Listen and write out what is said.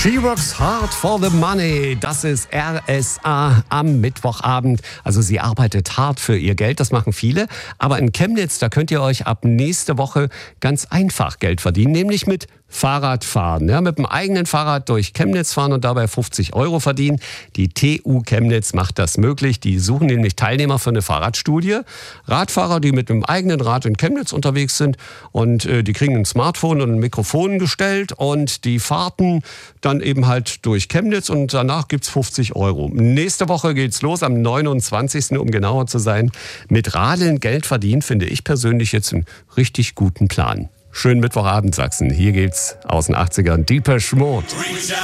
She works hard for the money. Das ist RSA am Mittwochabend. Also sie arbeitet hart für ihr Geld, das machen viele. Aber in Chemnitz, da könnt ihr euch ab nächste Woche ganz einfach Geld verdienen, nämlich mit Fahrradfahren. Ja, mit dem eigenen Fahrrad durch Chemnitz fahren und dabei 50 € verdienen. Die TU Chemnitz macht das möglich. Die suchen nämlich Teilnehmer für eine Fahrradstudie. Radfahrer, die mit dem eigenen Rad in Chemnitz unterwegs sind. Und die kriegen ein Smartphone und ein Mikrofon gestellt. Und die Fahrten dann eben halt durch Chemnitz. Und danach gibt's 50 €. Nächste Woche geht's los, am 29., um genauer zu sein. Mit Radeln Geld verdienen, finde ich persönlich jetzt einen richtig guten Plan. Schönen Mittwochabend, Sachsen. Hier geht's aus den 80ern. Depeche Mode.